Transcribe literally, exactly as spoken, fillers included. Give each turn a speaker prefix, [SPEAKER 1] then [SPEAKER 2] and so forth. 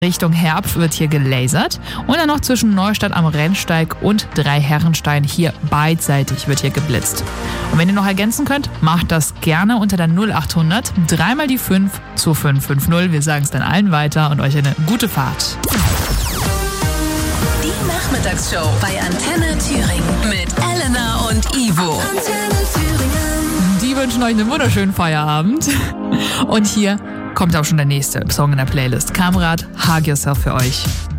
[SPEAKER 1] Richtung Herbst wird hier gelasert und dann noch zwischen Neustadt am Rennsteig und Dreiherrenstein hier beidseitig wird hier geblitzt. Und wenn ihr noch ergänzen könnt, macht das gerne unter der null achthundert, dreimal die fünf zu fünf fünf null. Wir sagen es dann allen weiter und euch eine gute Fahrt.
[SPEAKER 2] Die Nachmittagsshow bei Antenne Thüringen mit Elena und Ivo. Antenne Thüringen.
[SPEAKER 1] Die wünschen euch einen wunderschönen Feierabend. Und hier kommt auch schon der nächste Song in der Playlist. Kamrat, Hug Yourself für euch.